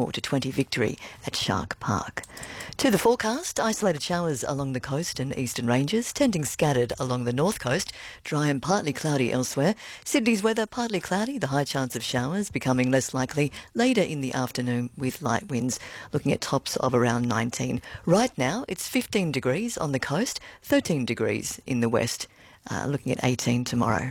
24-20 victory at Shark Park. To the forecast, isolated showers along the coast and eastern ranges, tending scattered along the north coast, dry and partly cloudy elsewhere. Sydney's weather partly cloudy, the high chance of showers becoming less likely later in the afternoon with light winds, looking at tops of around 19. Right now, it's 15 degrees on the coast, 13 degrees in the west, looking at 18 tomorrow.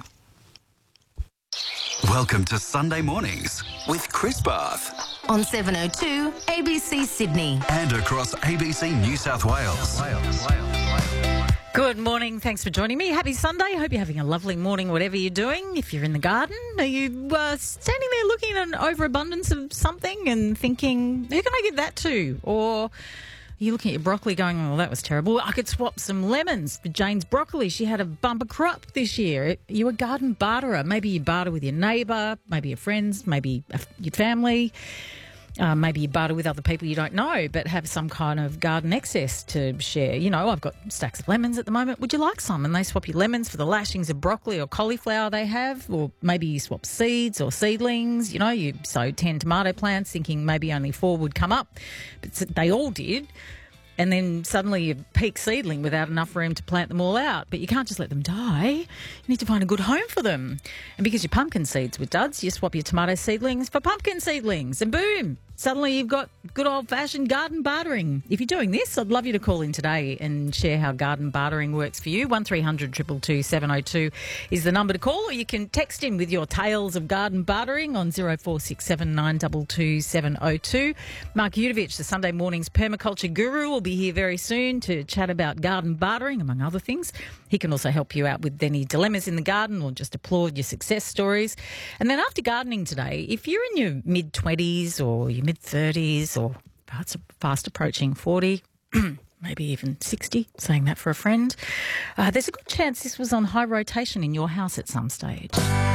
Welcome to Sunday Mornings with Chris Bath. On 702 ABC Sydney. And across ABC New South Wales. Good morning. Thanks for joining me. Happy Sunday. Hope you're having a lovely morning, whatever you're doing. If you're in the garden, are you standing there looking at an overabundance of something and thinking, who can I give that to? Or you're looking at your broccoli going, oh, that was terrible. I could swap some lemons for Jane's broccoli. She had a bumper crop this year. You a garden barterer. Maybe you barter with your neighbour, maybe your friends, maybe your family. Maybe you barter with other people you don't know, but have some kind of garden excess to share. You know, I've got stacks of lemons at the moment. Would you like some? And they swap your lemons for the lashings of broccoli or cauliflower they have. Or maybe you swap seeds or seedlings. You know, you sow 10 tomato plants thinking maybe only 4 would come up. But they all did. And then suddenly you peak seedling without enough room to plant them all out. But you can't just let them die. You need to find a good home for them. And because your pumpkin seeds with duds, you swap your tomato seedlings for pumpkin seedlings. And boom, suddenly you've got good old-fashioned garden bartering. If you're doing this, I'd love you to call in today and share how garden bartering works for you. 1300 222 702 is the number to call, or you can text in with your tales of garden bartering on 0467 922 702. Mark Udovich, the Sunday Morning's permaculture guru, will be here very soon to chat about garden bartering, among other things. He can also help you out with any dilemmas in the garden or just applaud your success stories. And then after gardening today, if you're in your mid-20s or your mid-30s or perhaps fast approaching 40, maybe even 60, saying that for a friend, there's a good chance this was on high rotation in your house at some stage.